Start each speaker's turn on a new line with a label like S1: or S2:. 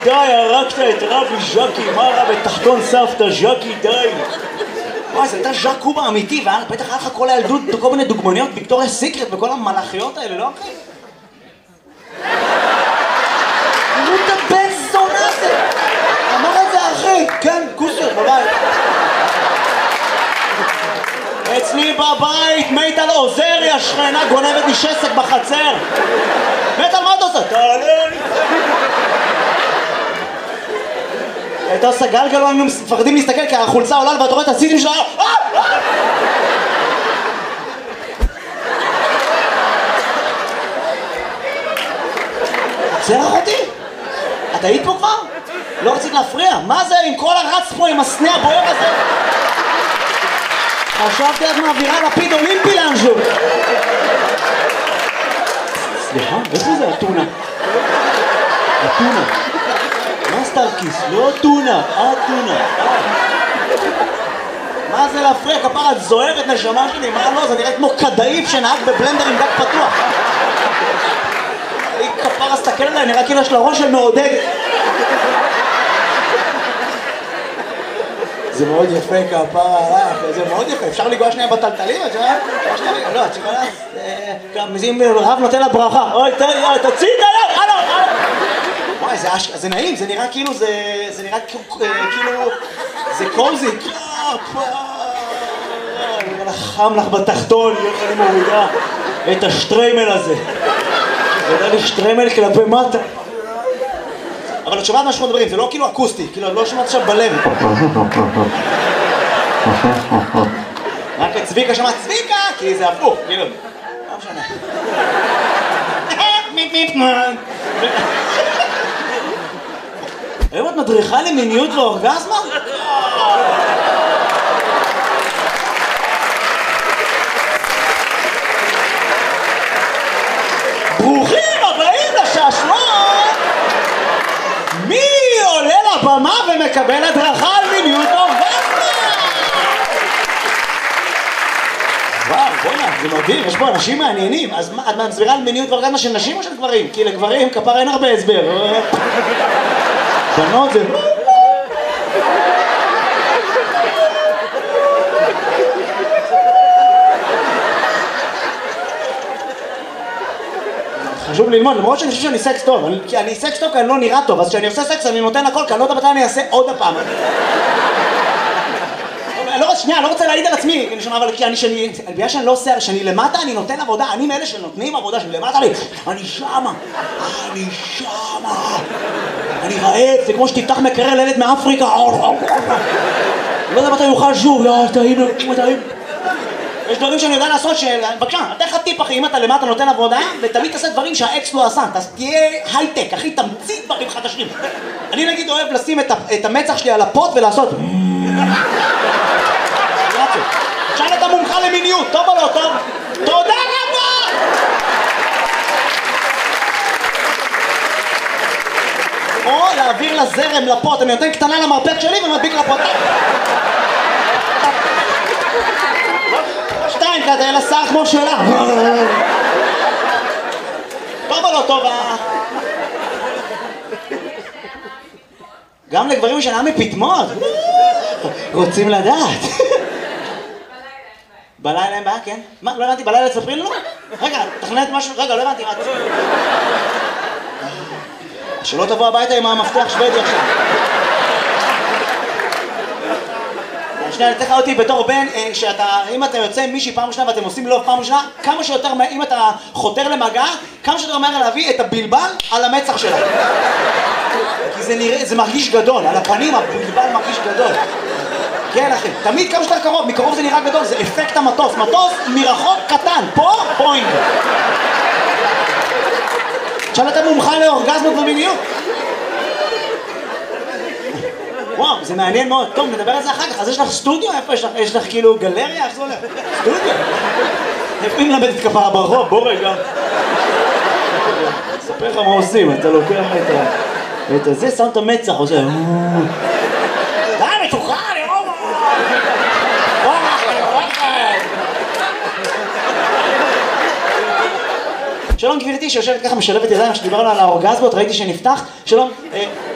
S1: די, הרגת את רבי ז'קי, מה רע בתחתון סבתא ז'קי, די. וואי, זה הייתה ז'ק קובה אמיתי, ובטח היה לך כל הילדות, כל מיני דוגמניות, ויקטוריה סיקרט וכל המלאכיות האלה, לא אחי? תראו את הבן זונה הזה! אמר את זה אחי, כן, כוסר, בבית. אצלי בבית, מיטל עוזריה, שכנה גונבת לי שסק בחצר. מיטל, מה אתה עושה? תעלה לי. הייתה עושה גלגל, הם מפחדים להסתכל כי החולצה עולה ואתה רואה את הסיטים שלה. עצר אחותי? את היית פה כבר? לא רצית להפריע? מה זה עם כל הרץ פה עם הסנה הבוער הזה? חשבתי את מעבירה לפיד אולימפי לאנשהו. סליחה, איפה זה הטונה? הטונה. מה סטארקיס? לא טונה, הטונה. מה זה להפריע? כפרה, את זוהרת נשמה שלי, מה לא? זה נראה כמו כדאיף שנהג בבלנדר עם דק פתוח. היא כפרה, סתכל עליי, נראה כאילו יש לה ראש של מעודד. זה מאוד יפה כפרה, זה מאוד יפה, אפשר לגוע שנייה בטלטלים? לא, את שכונה, אם רב נותן לה ברכה, אוי, תוציא את היד, הלו. וואי, זה נעים, זה נראה כאילו, זה נראה כאילו, זה קוזי. חם לך בתחתון, אני מורידה את השטריימל הזה. זה יודע לי שטריימל כלפי מטה. אבל את שומעת מה שאנחנו מדברים, זה לא כאילו אקוסטי, כאילו לא שומעת עכשיו בלב. רק את צביקה שמעת צביקה, כי זה הפוך, כאילו. לא משנה. היום את מדריכה למיניות ואורגזמה? ברוכים הבאים לשעשועון! מי עולה לבמה ומקבל הדרכה על מיניות ואורגזמה? וואו, בוא'נה, זה מדהים, יש פה אנשים מעניינים. אז את מסבירה על מיניות ואורגזמה של נשים או של גברים? כי לגברים כפר אין הרבה הסבר. בנות זה... חשוב ללמוד, למרות שאני חושב שאני סקס טוב, כי אני סקס טוב כי אני לא נראה טוב, אז כשאני עושה סקס אני נותן הכל, כי אני לא יודע מתי אני אעשה עוד הפעם. שנייה, לא רוצה להעיד על עצמי, אבל בגלל שאני לא עושה, שאני למטה אני נותן עבודה, אני מאלה שנותנים עבודה, שאני למטה לי, אני שמה, אני רעב, זה כמו שתפתח מקרר לילד מאפריקה, לא יודע מתי יוכל שוב, טעים. יש דברים שאני יודע לעשות בבקשה, אתה לך טיפ אחי, אם אתה למטה נותן עבודה ותמיד תעשה דברים שהאקס לא עשה, תהיה הייטק, אחי, תמציא דברים חדשים. אני נגיד אוהב לשים את המצח שלי על הפוט ולעשות שאל את המומחה למיניות, טוב או לא טוב? תודה רבה! או להעביר לזרם לפוט, אני נותן קטנה למרפק שלי ומדביק לפוט. שתיים כזה, אלא שר כמו שלה. טוב או לא טוב? גם לגברים משנה מפתמות. רוצים לדעת. בלילה אין בעיה, כן? מה? לא הבנתי, בלילה תספרי לנו? רגע, תכננת משהו? רגע, לא הבנתי, שלא תבוא הביתה עם המפתח שוודי עכשיו. שנייה, אני תכף אותי בתור בן, אם אתה יוצא עם מישהי פעם ראשונה ואתם עושים לוב פעם ראשונה, כמה שיותר, אם אתה חותר למגע, כמה שיותר מהר להביא את הבלבל על המצח שלה. כי זה מרגיש גדול, על הפנים הבלבל מרגיש גדול. כן אחי, תמיד כמה שיותר קרוב, מקרוב זה נראה גדול, זה אפקט המטוס, מטוס מרחוק קטן, פה פוינט. עכשיו אתה מומחה לאורגזמות ומיניות. וואו, זה מעניין מאוד. טוב, נדבר על זה אחר כך. אז יש לך סטודיו? איפה יש לך? יש לך כאילו גלריה? איך זה הולך? סטודיו? איפה היא מלמדת כפרה ברחוב? בוא רגע. אספר לך מה עושים, אתה לוקח את זה, שם את המצח, עושה... די, מתוכה, אני רואה! שלום גברתי שיושבת ככה משלבת ידיים שדיברנו על האורגזמות, ראיתי שנפתח. שלום,